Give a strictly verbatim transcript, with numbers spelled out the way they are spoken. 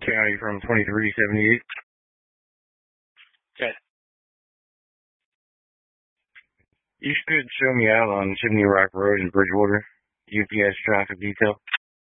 County from twenty-three seventy-eight. Okay. You should show me out on Chimney Rock Road in Bridgewater. U P S traffic detail.